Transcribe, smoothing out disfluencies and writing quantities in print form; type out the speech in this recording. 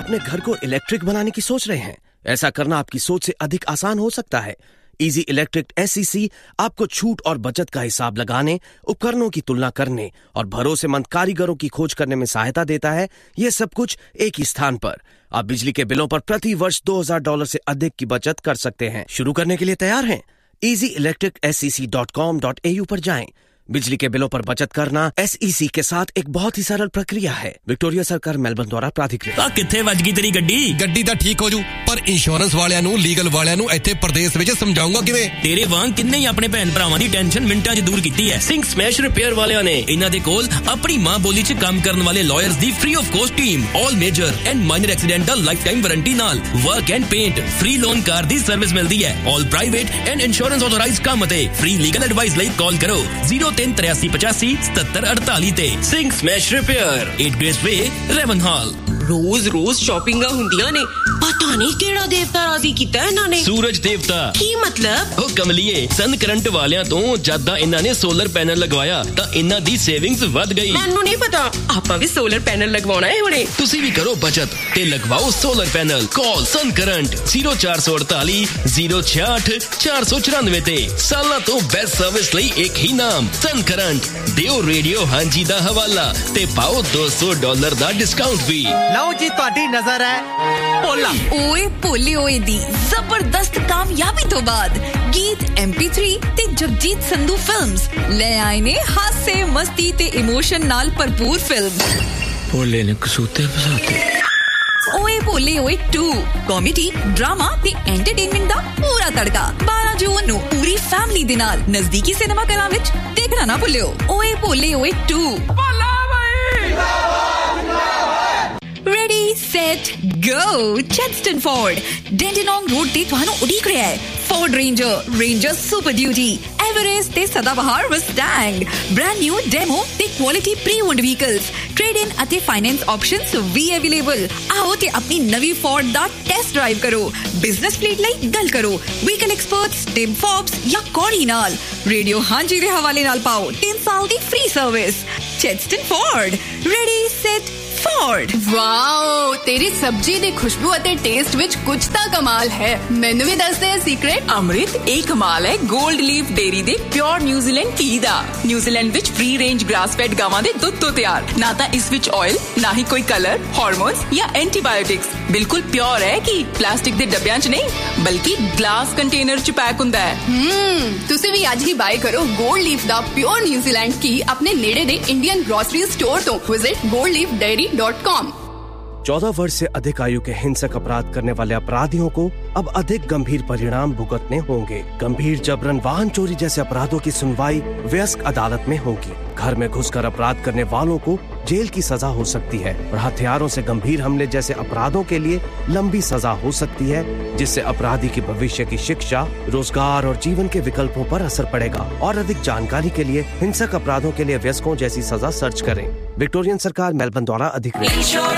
अपने घर को इलेक्ट्रिक बनाने की सोच रहे हैं? ऐसा करना आपकी सोच से अधिक आसान हो सकता है। इजी इलेक्ट्रिक SEC आपको छूट और बचत का हिसाब लगाने, उपकरणों की तुलना करने और भरोसेमंद कारीगरों की खोज करने में सहायता देता है। ये सब कुछ एक ही स्थान पर। आप बिजली के बिलों पर प्रति वर्ष $2000 से अधिक की बचत कर सकते हैं। शुरू करने के लिए तैयार हैं? EasyElectricSEC.com.au पर जाएं। बिजली के बिलों पर बचत करना SEC के साथ एक बहुत ही सरल प्रक्रिया है। विक्टोरिया सरकार मेलबर्न द्वारा प्राधिकृत। किथे वज गई तेरी गड्डी ਤਾਂ ਠੀਕ ਹੋ ਜੂ ਪਰ ਇੰਸ਼ੋਰੈਂਸ ਵਾਲਿਆਂ ਨੂੰ ਲੀਗਲ ਵਾਲਿਆਂ ਨੂੰ ਇੱਥੇ ਪ੍ਰਦੇਸ਼ ਵਿੱਚ ਸਮਝਾਉਂਗਾ ਕਿਵੇਂ ਤੇਰੇ ਵਾਂਗ ਕਿੰਨੇ ਹੀ ਆਪਣੇ ਭੈਣ ਭਰਾਵਾਂ ਦੀ ਟੈਨਸ਼ਨ ਮਿੰਟਾਂ 'ਚ ਦੂਰ ਕੀਤੀ ਹੈ। ਸਿੰਘ ਸਮੈਸ਼ ਰਿਪੇਅਰ ਵਾਲਿਆਂ ਨੇ ਇਹਨਾਂ ਦੇ ਕੋਲ ਆਪਣੀ ਮਾਂ ਬੋਲੀ 'ਚ ਕੰਮ ਕਰਨ ਵਾਲੇ lawyers the free of cost team all major and minor accidental life time warranty ਨਾਲ work and paint free loan car the service ਮਿਲਦੀ ਹੈ। ਆਲ ਪ੍ਰਾਈਵੇਟ ਐਂਡ ਇੰਸ਼ੋਰੈਂਸ ਆਥੋਰਾਈਜ਼ਡ ਕੰਮ ਅਤੇ ਫ੍ਰੀ ਲੀਗਲ ਐਡਵਾਈਸ ਲਈ ਕਾਲ ਕਰੋ 0383857748 ਤੇ ਸਿੰਘ ਸਮੈਸ਼ ਰਿਪੇਅਰ 8 ਗ੍ਰੇਸ ਵੇ ਰੈਵਨਹਾਲ। रोज shopping ਹੁੰਦੀਆਂ ਨੇ ਪਤਾ ਨਹੀਂ ਕਿਹੜਾ ਦੇਵਤਾ ਰਾਜ਼ੀ ਕੀਤਾ ਇਹਨਾਂ ਨੇ ਸੂਰਜ ਦੇਵਤਾ ਕੀ ਮਤਲਬ ਉਹ ਕਮਲੀਏ ਸਨ ਕਰੰਟ ਵਾਲਿਆਂ ਤੋਂ ਜਦਾਂ ਇਹਨਾਂ ਨੇ ਸੋਲਰ ਪੈਨਲ ਲਗਵਾਇਆ ਤਾਂ ਇਹਨਾਂ ਦੀ ਸੇਵਿੰਗਸ ਵੱਧ ਗਈ। ਮੈਨੂੰ ਨਹੀਂ ਪਤਾ ਆਪਾਂ ਵੀ ਸੋਲਰ ਪੈਨਲ ਲਗਵਾਉਣਾ ਹੈ ਹੁਣੇ। ਤੁਸੀਂ ਵੀ ਕਰੋ ਬਚਤ ਤੇ ਲਗਵਾਓ ਸੋਲਰ ਪੈਨਲ। ਕਾਲ ਸਨ ਕਰੰਟ 0448 066 494 ਤੇ ਸਾਲਾਂ ਤੋਂ ਬੈਸਟ ਸਰਵਿਸ ਲਈ ਇੱਕ ਹੀ ਨਾਮ ਸਨ ਕਰੰਟ। ਦਿਓ ਰੇਡੀਓ ਹਾਂਜੀ ਦਾ ਹਵਾਲਾ ਤੇ ਪਾਓ $200 ਦਾ ਡਿਸਕਾਊਂਟ ਵੀ। ਲਓ ਜੀ ਤੁਹਾਡੀ ਨਜ਼ਰ ਹੈ ਭੋਲਾ ਓਏ ਭੋਲੇ ਓਏ ਦੀ ਜ਼ਬਰਦਸਤ ਕਾਮਯਾਬੀ ਤੋਂ ਬਾਅਦ ਗੀਤ MP3 ਤੇ ਜਗਜੀਤ ਸੰਧੂ ਫਿਲਮਸ ਲੈ ਆਏ ਨੇ ਹਾਸੇ ਮਸਤੀ ਤੇ ਇਮੋਸ਼ਨ ਨਾਲ ਭਰਪੂਰ ਫਿਲਮ ਭੋਲੇ ਨੇ ਕਸੂਤੇ ਫਸਾਤੇ। ਓਏ ਭੋਲੇ ਓਏ 2 ਕਾਮੇਡੀ ਡਰਾਮਾ ਤੇ ਐਂਟਰਟੇਨਮੈਂਟ ਦਾ ਪੂਰਾ ਤੜਕਾ 12 ਜੂਨ ਨੂੰ ਪੂਰੀ ਫੈਮਿਲੀ ਦੇ ਨਾਲ ਨਜ਼ਦੀਕੀ ਸਿਨੇਮਾ ਘਰਾਂ ਵਿੱਚ ਦੇਖਣਾ ਨਾ ਭੁੱਲਿਓ। ਓਏ ਭੋਲੇ ਓਏ 2 Ready, set, go! Chadstone Ford. Dandenong Road ਤੇ ਤੁਹਾਨੂੰ ਉਡੀਕ ਰਿਹਾ ਹੈ Ford Ranger Super Duty, Everest ਤੇ ਸਦਾਬਹਾਰ Mustang, brand new demo ਤੇ quality pre-owned vehicles, trade-in ਅਤੇ finance options ਵੀ available। ਆਓ ਤੇ ਆਪਣੀ ਨਵੀਂ Ford ਦਾ test drive ਕਰੋ। Business fleet ਲਈ ਗੱਲ ਕਰੋ Vehicle Experts, Tim Forbes ਜਾਂ Corey ਨਾਲ। Radio ਹਾਂਜੀ ਦੇ ਹਵਾਲੇ ਨਾਲ ਪਾਓ 3 ਸਾਲ ਦੀ free service। Chadstone Ford, ready, set, Ford। Wow ਤੇਰੀ ਸਬਜ਼ੀ ਦੀ ਖੁਸ਼ਬੂ ਅਤੇ ਟੇਸਟ ਵਿੱਚ ਕੁਝ ਤਾਂ ਕਮਾਲ ਹੈ। ਮੈਨੂੰ ਵੀ ਦੱਸ ਦੇ ਸੀਕ੍ਰੇਟ। ਅੰਮ੍ਰਿਤ ਇਹ ਕਮਾਲ ਹੈ 골ਡ ਲੀਫ ਡੇਰੀ ਦੇ ਪਿਓਰ ਨਿਊਜ਼ੀਲੈਂਡ ਘੀ ਦਾ। ਨਿਊਜ਼ੀਲੈਂਡ ਵਿੱਚ ਫ੍ਰੀ ਰੇਂਜ ਗ੍ਰਾਸ ਫੈਡ ਗਾਵਾਂ ਦੇ ਦੁੱਧ ਤੋਂ ਤਿਆਰ। ਨਾ ਤਾਂ ਇਸ ਵਿੱਚ ਆਇਲ ਨਾ ਹੀ ਕੋਈ ਕਲਰ ਹਾਰਮੋਨਸ ਜਾਂ ਐਂਟੀਬਾਇਓਟਿਕਸ। ਬਿਲਕੁਲ ਪਿਓਰ ਹੈ ਕਿ ਪਲਾਸਟਿਕ ਦੇ ਡੱਬਿਆਂ 'ਚ ਨਹੀਂ ਬਲਕਿ ਗਲਾਸ ਕੰਟੇਨਰ 'ਚ ਪੈਕ ਹੁੰਦਾ ਹੈ। ਤੁਸੀਂ ਵੀ ਅੱਜ ਹੀ ਬਾਏ ਕਰੋ 골ਡ ਲੀਫ ਦਾ ਪਿਓਰ ਨਿਊਜ਼ੀਲੈਂਡ ਘੀ ਆਪਣੇ ਨੇੜੇ ਦੇ ਇੰਡੀਅਨ ਗ੍ਰੋਸਰੀ ਸਟੋਰ ਤੋਂ। Visit goldleafdairy.com। 14 वर्ष से अधिक आयु के हिंसक अपराध करने वाले अपराधियों को अब अधिक गंभीर परिणाम भुगतने होंगे। गंभीर जबरन वाहन चोरी जैसे अपराधों की सुनवाई वयस्क अदालत में होगी। घर में घुसकर अपराध करने वालों को जेल की सजा हो सकती है और हथियारों से गंभीर हमले जैसे अपराधों के लिए लंबी सजा हो सकती है, जिससे अपराधी की भविष्य की शिक्षा, रोजगार और जीवन के विकल्पों पर असर पड़ेगा। और अधिक जानकारी के लिए हिंसक अपराधों के लिए वयस्कों जैसी सजा सर्च करें। विक्टोरियन सरकार मेलबर्न द्वारा अधिकृत।